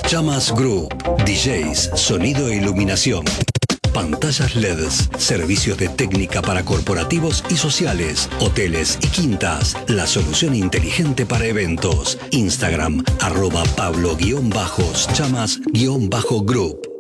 Chamas Group, DJs, sonido e iluminación. Pantallas LEDs, servicios de técnica para corporativos y sociales, hoteles y quintas. La solución inteligente para eventos. Instagram, @Pablo_Chamas_Group.